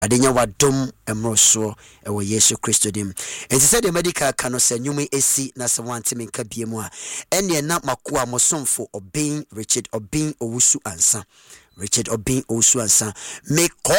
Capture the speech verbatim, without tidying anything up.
adenya wadom emroso ewo Yesu Kristo dim. Enti se de medical kano se nyumi esi na se wante menka biemu a ene na makoa mosomfo Obin Richard Obin Owusu ansa Richard Obin Owusu ansa me